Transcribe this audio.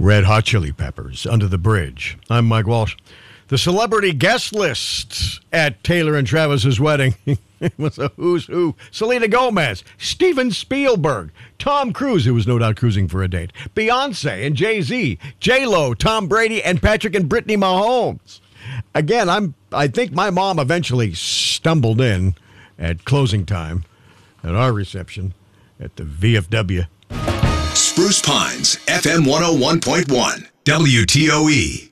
Red Hot Chili Peppers, Under the Bridge. I'm Mike Walsh. The celebrity guest list at Taylor and Travis's wedding was a who's who. Selena Gomez, Steven Spielberg, Tom Cruise, who was no doubt cruising for a date, Beyonce and Jay-Z, J-Lo, Tom Brady, and Patrick and Brittany Mahomes. Again, I think my mom eventually stumbled in at closing time at our reception at the VFW. Spruce Pines, FM 101.1, WTOE.